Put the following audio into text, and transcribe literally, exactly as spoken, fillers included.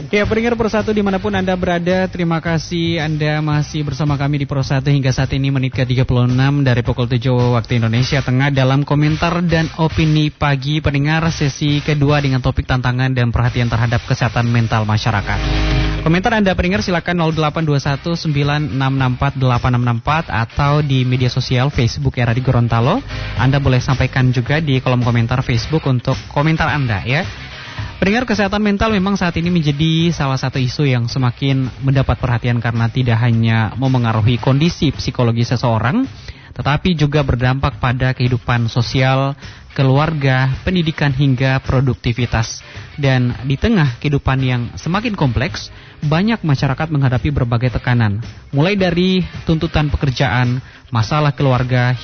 Ya, pendengar Persatu dimanapun Anda berada, terima kasih Anda masih bersama kami di Persatu hingga saat ini menit ke tiga puluh enam dari pukul tujuh waktu Indonesia Tengah dalam komentar dan opini pagi pendengar sesi kedua dengan topik tantangan dan perhatian terhadap kesehatan mental masyarakat. Komentar Anda pendengar silakan nol delapan dua satu sembilan enam enam empat delapan enam enam empat atau di media sosial Facebook Era di Gorontalo. Anda boleh sampaikan juga di kolom komentar Facebook untuk komentar Anda ya. Pendengar, kesehatan mental memang saat ini menjadi salah satu isu yang semakin mendapat perhatian karena tidak hanya memengaruhi kondisi psikologi seseorang, tetapi juga berdampak pada kehidupan sosial, keluarga, pendidikan hingga produktivitas. Dan di tengah kehidupan yang semakin kompleks, banyak masyarakat menghadapi berbagai tekanan, mulai dari tuntutan pekerjaan, masalah keluarga,